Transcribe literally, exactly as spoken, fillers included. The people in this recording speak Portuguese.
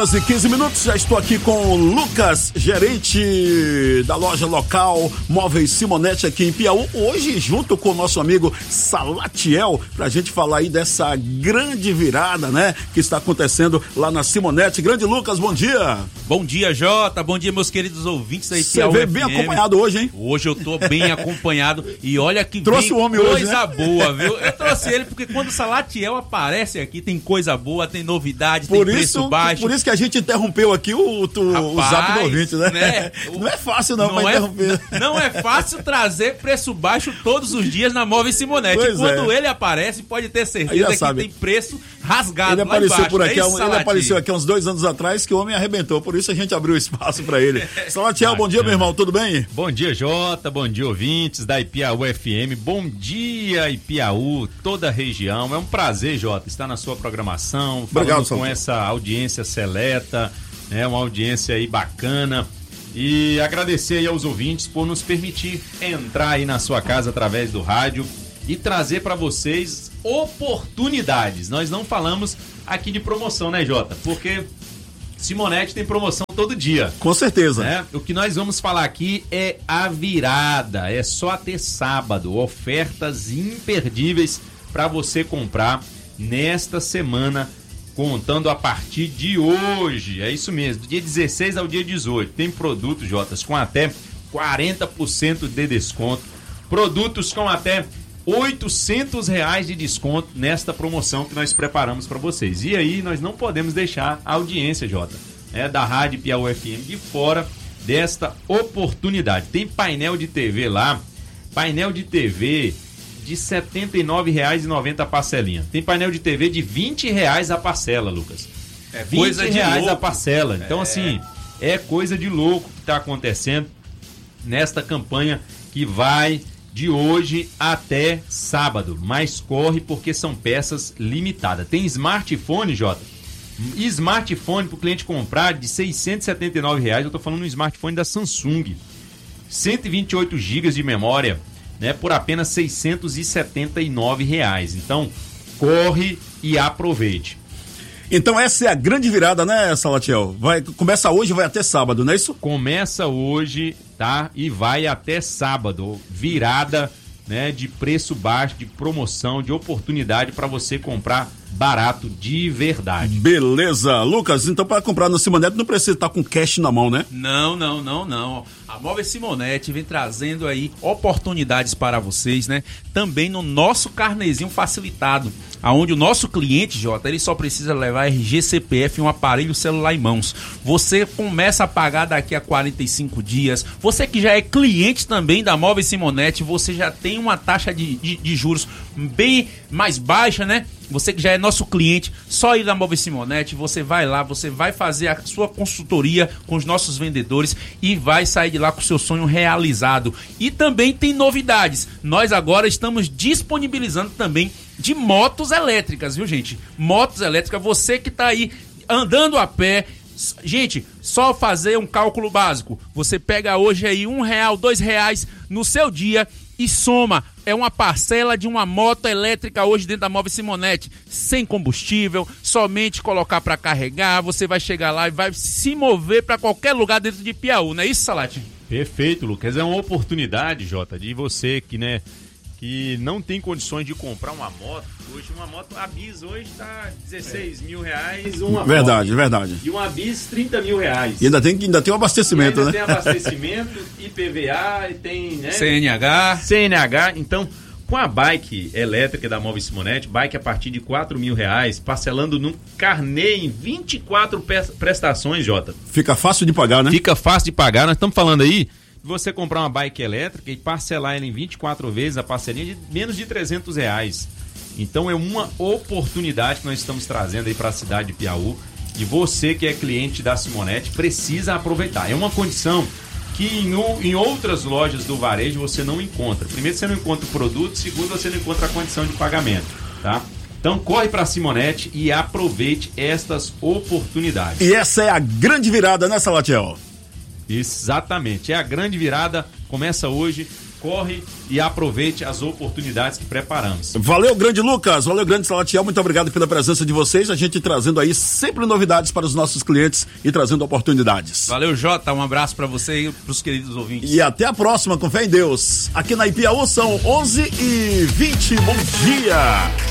E quinze minutos, já estou aqui com o Lucas, gerente da loja local Móveis Simonetti aqui em Piauí, hoje junto com o nosso amigo Salatiel, pra gente falar aí dessa grande virada, né, que está acontecendo lá na Simonetti. Grande Lucas, bom dia. Bom dia, Jota, bom dia meus queridos ouvintes aí. Você veio bem acompanhado hoje, hein? Hoje eu tô bem acompanhado e olha que trouxe o homem coisa hoje, né? boa, viu? Eu trouxe ele porque quando o Salatiel aparece aqui tem coisa boa, tem novidade, por tem isso, preço baixo. Por isso que a gente interrompeu aqui o, o, Rapaz, o zap do ouvinte, né? né? Não é fácil não, não pra é, interromper. Não é fácil trazer preço baixo todos os dias na Móveis Simonetti. Pois Quando é. ele aparece, pode ter certeza que sabe. tem preço rasgado Ele lá apareceu embaixo. por aqui, é isso, ele apareceu aqui há uns dois anos atrás que o homem arrebentou, por isso a gente abriu espaço pra ele. Salatiel, bom dia, meu irmão, tudo bem? Bom dia, Jota, bom dia, ouvintes da Ipiaú F M, bom dia, Ipiaú, toda a região. É um prazer, Jota, estar na sua programação, falando Obrigado, com Salatiel. essa audiência seleta, né, uma audiência aí bacana. E agradecer aí aos ouvintes por nos permitir entrar aí na sua casa através do rádio e trazer para vocês oportunidades. Nós não falamos aqui de promoção, né, Jota? Porque Simonetti tem promoção todo dia. Com certeza. Né? O que nós vamos falar aqui é a virada. É só até sábado. Ofertas imperdíveis para você comprar nesta semana, contando a partir de hoje. É isso mesmo, do dia dezesseis ao dia dezoito. Tem produtos, Jotas, com até quarenta por cento de desconto. Produtos com até oitocentos reais de desconto nesta promoção que nós preparamos para vocês. E aí nós não podemos deixar a audiência, Jota, né, da Rádio Piauí F M de fora desta oportunidade. Tem painel de T V lá, painel de T V de setenta e nove reais e noventa centavos a parcelinha. Tem painel de T V de vinte reais a parcela, Lucas. É coisa vinte de reais louco. a parcela. Então, É. assim, é coisa de louco que está acontecendo nesta campanha que vai de hoje até sábado. Mas corre porque são peças limitadas. Tem smartphone, Jota. Smartphone para o cliente comprar de seiscentos e setenta e nove reais. Eu estou falando um smartphone da Samsung. cento e vinte e oito gigas de memória, né, por apenas seiscentos e setenta e nove reais. Então, corre e aproveite. Então essa é a grande virada, né, Salatiel? Vai, começa hoje e vai até sábado, não é isso? Começa hoje, tá? E vai até sábado. Virada, né, de preço baixo, de promoção, de oportunidade para você comprar barato de verdade. Beleza. Lucas, então para comprar no Simonetti não precisa estar com cash na mão, né? Não, não, não, não. A Móveis Simonetti vem trazendo aí oportunidades para vocês, né? Também no nosso carnezinho facilitado, aonde o nosso cliente, Jota, ele só precisa levar R G, C P F e um aparelho celular em mãos. Você começa a pagar daqui a quarenta e cinco dias. Você que já é cliente também da Móveis Simonetti, você já tem uma taxa de, de, de juros bem mais baixa, né? Você que já é nosso cliente, só ir na Móveis Simonetti, você vai lá, você vai fazer a sua consultoria com os nossos vendedores e vai sair de lá com o seu sonho realizado. E também tem novidades. Nós agora estamos disponibilizando também de motos elétricas, viu, gente? Motos elétricas, você que tá aí andando a pé. Gente, só fazer um cálculo básico. Você pega hoje aí um real, dois reais no seu dia e soma. É uma parcela de uma moto elétrica hoje dentro da Móveis Simonetti, sem combustível, somente colocar para carregar. Você vai chegar lá e vai se mover para qualquer lugar dentro de Piauí, não é isso, Salati? Perfeito, Lucas. É uma oportunidade, Jota, de você que, né, que não tem condições de comprar uma moto. Hoje uma moto, a Bis hoje tá dezesseis mil reais. Uma Verdade, moto. verdade. E uma Bis, trinta mil reais. E ainda tem, ainda tem o abastecimento, e ainda né? tem abastecimento, I P V A, e tem, né? C N H. C N H. Então, com a bike elétrica da Móveis Simonetti, bike a partir de quatro mil reais, parcelando no carnê em vinte e quatro prestações, Jota. Fica fácil de pagar, né? Fica fácil de pagar. Nós estamos falando aí de você comprar uma bike elétrica e parcelar ela em vinte e quatro vezes, a parcelinha de menos de trezentos reais. Então é uma oportunidade que nós estamos trazendo aí para a cidade de Piauí. E você que é cliente da Simonetti precisa aproveitar. É uma condição que em, em outras lojas do varejo você não encontra. Primeiro, você não encontra o produto. Segundo, você não encontra a condição de pagamento, tá? Então corre para a Simonetti e aproveite estas oportunidades. E essa é a grande virada, né, Salatiel? Exatamente, é a grande virada, começa hoje corre e aproveite as oportunidades que preparamos. Valeu, grande Lucas, valeu, grande Salatiel, muito obrigado pela presença de vocês, a gente trazendo aí sempre novidades para os nossos clientes e trazendo oportunidades. Valeu, Jota, um abraço para você e para os queridos ouvintes. E até a próxima, com fé em Deus. Aqui na Ipiaú são onze e vinte, bom dia!